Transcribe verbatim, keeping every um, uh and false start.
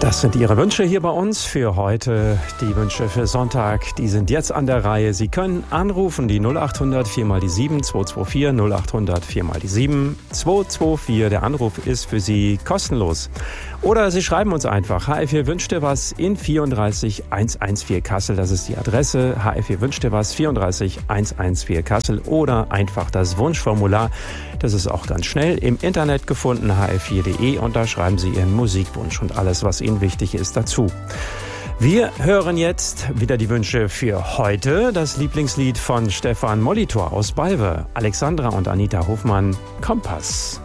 Das sind Ihre Wünsche hier bei uns für heute. Die Wünsche für Sonntag, die sind jetzt an der Reihe. Sie können anrufen, die null acht hundert vier mal die sieben zwei zwei vier, null acht hundert vier mal die sieben zwei zwei vier. Der Anruf ist für Sie kostenlos. Oder Sie schreiben uns einfach, H F vier wünscht dir was in vierunddreißig hundertvierzehn Kassel. Das ist die Adresse, H F vier wünscht dir was, vierunddreißig hundertvierzehn Kassel. Oder einfach das Wunschformular. Das ist auch ganz schnell im Internet gefunden, h f vier punkt de. Und da schreiben Sie Ihren Musikwunsch und alles, was Ihnen wichtig ist, dazu. Wir hören jetzt wieder die Wünsche für heute. Das Lieblingslied von Stefan Molitor aus Balve, Alexandra und Anita Hofmann, Kompass.